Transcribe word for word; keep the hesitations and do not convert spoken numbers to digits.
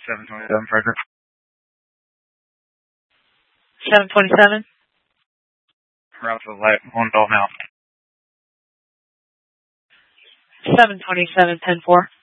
seven twenty-seven, Frederick. seven twenty-seven. Route to the light, one Dalton out. seven twenty-seven, ten four.